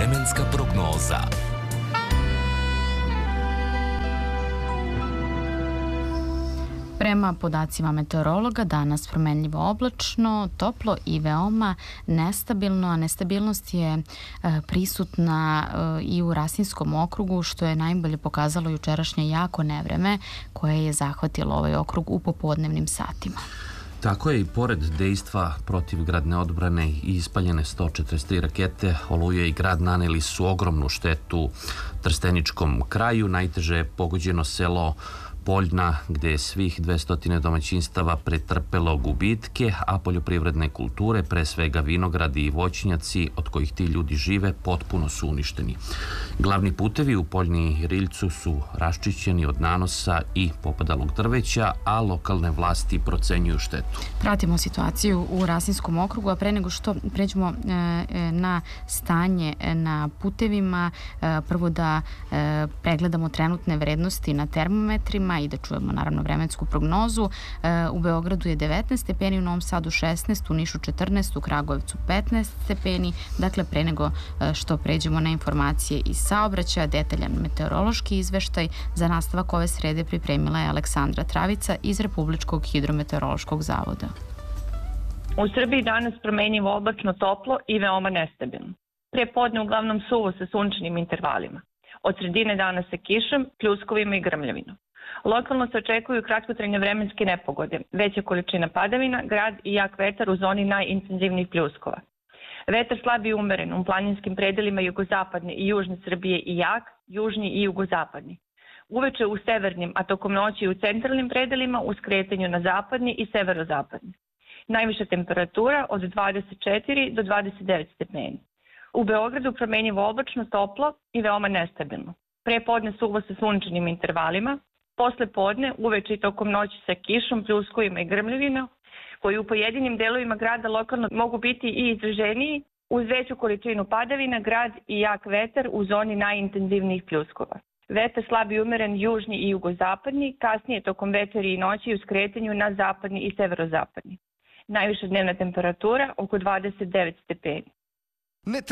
Vremenska prognoza. Prema podacima meteorologa, danas promenljivo oblačno, toplo i veoma nestabilno, a nestabilnost je prisutna i u Rasinskom okrugu, što je najbolje pokazalo jučerašnje jako nevreme koje je zahvatilo ovaj okrug u popodnevnim satima. Tako je i pored dejstva protivgradne odbrane i ispaljene 143 rakete, Oluja i grad naneli su ogromnu štetu trsteničkom kraju. Najteže je pogođeno selo Poljna, gde je svih 200 domaćinstava pretrpelo gubitke, a poljoprivredne kulture, pre svega vinogradi i voćnjaci od kojih ti ljudi žive, potpuno su uništeni. Glavni putevi u Poljni i Riljcu su raščišćeni od nanosa i popadalog drveća, a lokalne vlasti procenjuju štetu. Pratimo situaciju u Rasinskom okrugu, a pre nego što pređemo na stanje na putevima, prvo da pregledamo trenutne vrednosti na termometrima i da čujemo naravno vremensku prognozu. U Beogradu je 19 stepeni, u Novom Sadu 16, u Nišu 14, u Kragujevcu 15 stepeni. Dakle, pre nego što pređemo na informacije iz saobraćaja, detaljan meteorološki izveštaj za nastavak ove srede pripremila je Aleksandra Travica iz Republičkog hidrometeorološkog zavoda. U Srbiji danas promenljivo oblačno, toplo i veoma nestabilno. Pre podne uglavnom suvo sa sunčanim intervalima. Od sredine dana sa kišom, pljuskovima i grmljavinom. Lokalno se očekuju kratkotrajne vremenske nepogode, veća količina padavina, grad i jak vetar u zoni najintenzivnijih pljuskova. Vetar slab i umeren u planinskim predelima jugozapadne i južne Srbije i jak, južni i jugozapadni. Uveče u severnim, a tokom noći u centralnim predelima u skretanju na zapadni i severozapadni. Najviša temperatura od 24 do 29 stepeni. U Beogradu promenljivo oblačno, toplo i veoma nestabilno. Pre podne suvo sa sunčanim intervalima, posle podne uveče i tokom noći sa kišom, pljuskovima i grmljavinom, koji u pojedinim delovima grada lokalno mogu biti i izraženiji, uz veću količinu padavina, grad i jak vetar u zoni najintenzivnijih pljuskova. Vetar slab i umeren južni i jugozapadni, kasnije tokom večeri i noći u skretanju na zapadni i severozapadni. Najviša dnevna temperatura oko 29 stepeni.